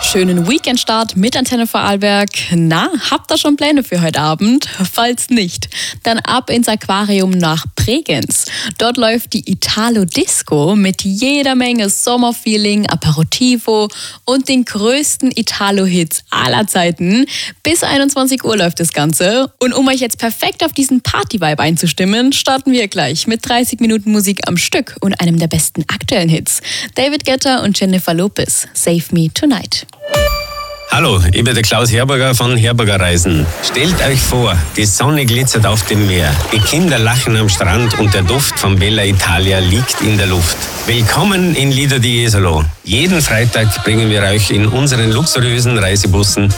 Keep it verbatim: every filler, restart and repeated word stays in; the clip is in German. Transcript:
Schönen Weekendstart mit Antenne Vorarlberg. Na, habt ihr schon Pläne für heute Abend? Falls nicht, dann ab ins Aquarium nach Bregenz. Dort läuft die Italo Disco mit jeder Menge Sommerfeeling, Aperitivo und den größten Italo-Hits aller Zeiten. Bis einundzwanzig Uhr läuft das Ganze. Und um euch jetzt perfekt auf diesen Party-Vibe einzustimmen, starten wir gleich mit dreißig Minuten Musik am Stück und einem der besten aktuellen Hits. David Guetta und Jennifer Lopez, Save Me Tonight. Hallo, ich bin der Klaus Herberger von Herberger Reisen. Stellt euch vor, die Sonne glitzert auf dem Meer, die Kinder lachen am Strand und der Duft von Bella Italia liegt in der Luft. Willkommen in Lido di Jesolo. Jeden Freitag bringen wir euch in unseren luxuriösen Reisebussen